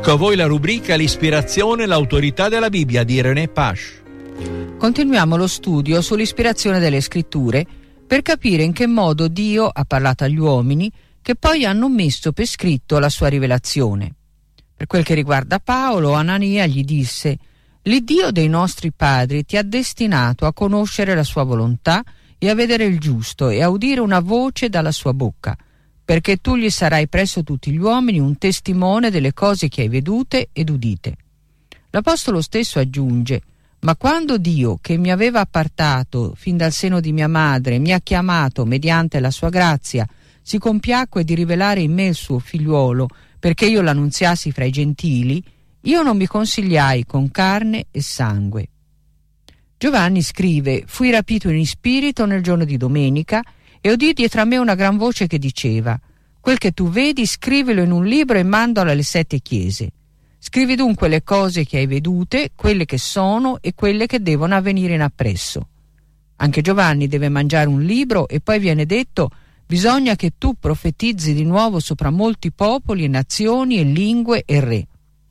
Ecco a voi la rubrica L'ispirazione e l'autorità della Bibbia di René Pache. Continuiamo lo studio sull'ispirazione delle scritture per capire in che modo Dio ha parlato agli uomini che poi hanno messo per scritto la sua rivelazione. Per quel che riguarda Paolo, Anania gli disse: «L'Iddio dei nostri padri ti ha destinato a conoscere la sua volontà e a vedere il giusto e a udire una voce dalla sua bocca, perché tu gli sarai presso tutti gli uomini un testimone delle cose che hai vedute ed udite». L'Apostolo stesso aggiunge: «Ma quando Dio, che mi aveva appartato fin dal seno di mia madre, mi ha chiamato mediante la sua grazia, si compiacque di rivelare in me il suo figliuolo, perché io l'annunziassi fra i gentili, io non mi consigliai con carne e sangue». Giovanni scrive: «Fui rapito in spirito nel giorno di domenica e udì dietro a me una gran voce che diceva: quel che tu vedi scrivilo in un libro e mandalo alle 7 chiese. Scrivi dunque le cose che hai vedute, quelle che sono e quelle che devono avvenire in appresso». Anche Giovanni deve mangiare un libro e poi viene detto: «Bisogna che tu profetizzi di nuovo sopra molti popoli e nazioni e lingue e re».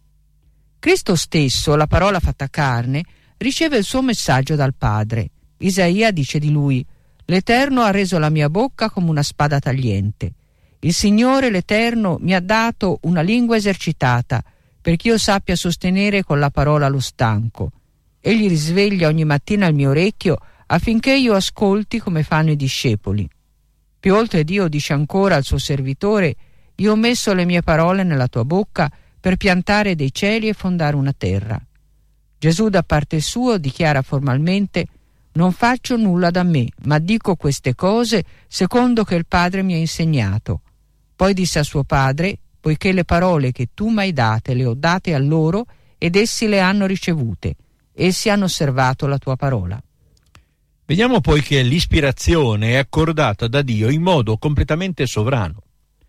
Cristo stesso, la parola fatta carne, riceve il suo messaggio dal Padre. Isaia dice di lui: «L'Eterno ha reso la mia bocca come una spada tagliente. Il Signore l'Eterno mi ha dato una lingua esercitata, perché io sappia sostenere con la parola lo stanco. Egli risveglia ogni mattina il mio orecchio affinché io ascolti come fanno i discepoli». Più oltre Dio dice ancora al suo servitore: «Io ho messo le mie parole nella tua bocca per piantare dei cieli e fondare una terra». Gesù da parte sua dichiara formalmente: «Non faccio nulla da me, ma dico queste cose secondo che il Padre mi ha insegnato». Poi disse a suo Padre: «Poiché le parole che tu m'hai date le ho date a loro ed essi le hanno ricevute, essi hanno osservato la tua parola». Vediamo poi che l'ispirazione è accordata da Dio in modo completamente sovrano.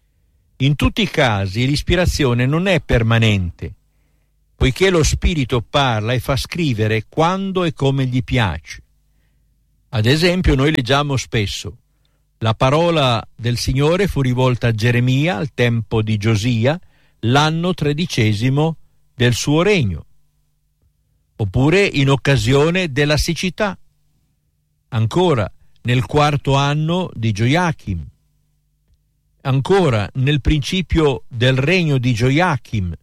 In tutti i casi l'ispirazione non è permanente, poiché lo Spirito parla e fa scrivere quando e come gli piace. Ad esempio, noi leggiamo spesso: «La parola del Signore fu rivolta a Geremia al tempo di Giosia, l'anno 13° del suo regno», oppure in occasione della siccità, ancora nel 4° anno di Gioiachim, ancora nel principio del regno di Gioiachim,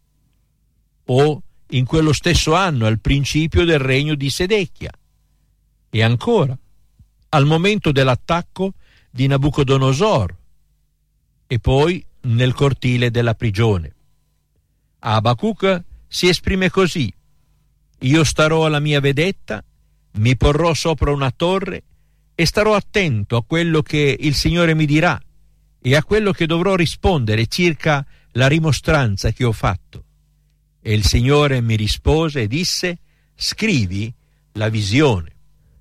o in quello stesso anno al principio del regno di Sedechia, e ancora al momento dell'attacco di Nabucodonosor, e poi nel cortile della prigione. Abacuc si esprime così: «Io starò alla mia vedetta, mi porrò sopra una torre e starò attento a quello che il Signore mi dirà e a quello che dovrò rispondere circa la rimostranza che ho fatto». E il Signore mi rispose e disse: «Scrivi la visione».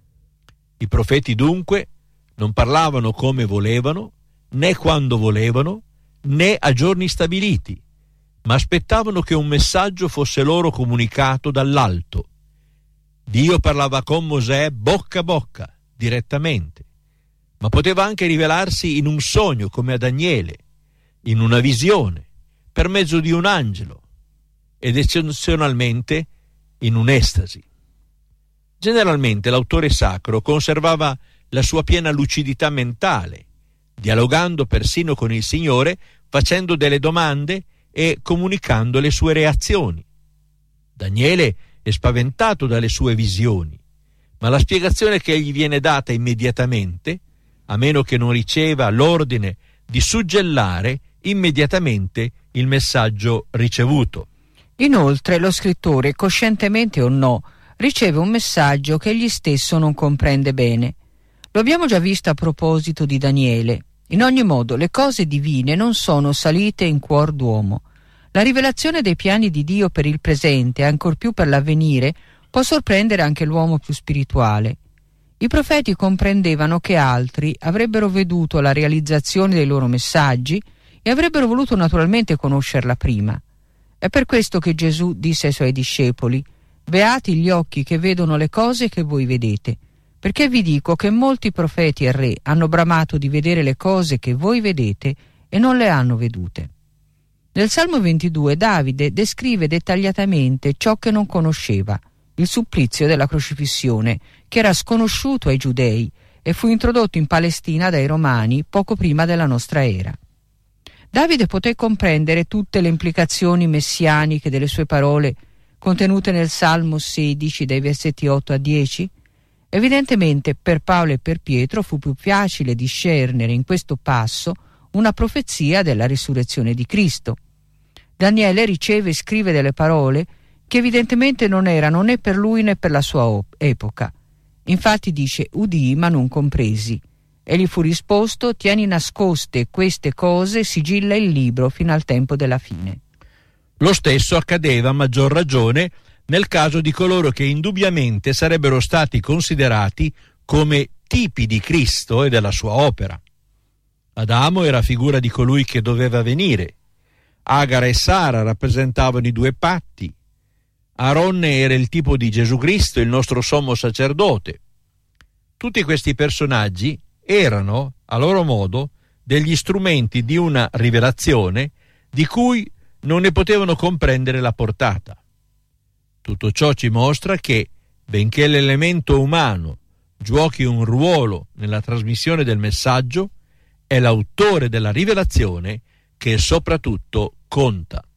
I profeti dunque non parlavano come volevano, né quando volevano, né a giorni stabiliti, ma aspettavano che un messaggio fosse loro comunicato dall'alto. Dio parlava con Mosè bocca a bocca, direttamente, ma poteva anche rivelarsi in un sogno come a Daniele, in una visione, per mezzo di un angelo, ed eccezionalmente in un'estasi. Generalmente l'autore sacro conservava la sua piena lucidità mentale, dialogando persino con il Signore, facendo delle domande e comunicando le sue reazioni. Daniele è spaventato dalle sue visioni, ma la spiegazione che gli viene data immediatamente, a meno che non riceva l'ordine di suggellare immediatamente il messaggio ricevuto. Inoltre lo scrittore, coscientemente o no, riceve un messaggio che egli stesso non comprende bene. Lo abbiamo già visto a proposito di Daniele. In ogni modo, le cose divine non sono salite in cuor d'uomo. La rivelazione dei piani di Dio per il presente, e ancor più per l'avvenire, può sorprendere anche l'uomo più spirituale. I profeti comprendevano che altri avrebbero veduto la realizzazione dei loro messaggi e avrebbero voluto naturalmente conoscerla prima. È per questo che Gesù disse ai suoi discepoli: «Beati gli occhi che vedono le cose che voi vedete, perché vi dico che molti profeti e re hanno bramato di vedere le cose che voi vedete e non le hanno vedute». Nel Salmo 22 Davide descrive dettagliatamente ciò che non conosceva, il supplizio della crocifissione, che era sconosciuto ai giudei e fu introdotto in Palestina dai Romani poco prima della nostra era. Davide poté comprendere tutte le implicazioni messianiche delle sue parole contenute nel Salmo 16 dai versetti 8 a 10? Evidentemente per Paolo e per Pietro fu più facile discernere in questo passo una profezia della risurrezione di Cristo. Daniele riceve e scrive delle parole che evidentemente non erano né per lui né per la sua epoca. Infatti dice: udii ma non compresi. E gli fu risposto: tieni nascoste queste cose, sigilla il libro fino al tempo della fine. Lo stesso accadeva a maggior ragione nel caso di coloro che indubbiamente sarebbero stati considerati come tipi di Cristo e della sua opera. Adamo era figura di colui che doveva venire. Agara e Sara rappresentavano i due patti. Aronne era il tipo di Gesù Cristo, il nostro sommo sacerdote. Tutti questi personaggi erano, a loro modo, degli strumenti di una rivelazione di cui non ne potevano comprendere la portata. Tutto ciò ci mostra che, benché l'elemento umano giochi un ruolo nella trasmissione del messaggio, è l'autore della rivelazione che soprattutto conta.